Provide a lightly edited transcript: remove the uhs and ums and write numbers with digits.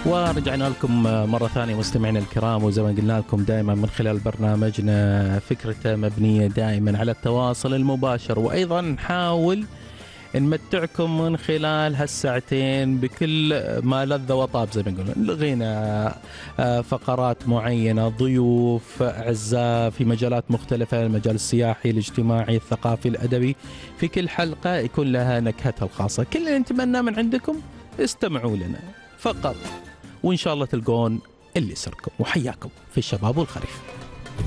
ورجعنا لكم مرة ثانية مستمعينا الكرام، وزي ما قلنا لكم دائما من خلال برنامجنا فكرته مبنية دائما على التواصل المباشر، وأيضا نحاول نمتعكم من خلال هالساعتين بكل ما لذ وطاب. زي ما نقول لغينا فقرات معينة، ضيوف أعزاء في مجالات مختلفة، المجال السياحي، الاجتماعي، الثقافي، الأدبي. في كل حلقة يكون لها نكهتها الخاصة. كل اللي نتمناه من عندكم استمعوا لنا فقط، وإن شاء الله تلقون اللي يسركم. وحياكم في الشباب والخريف.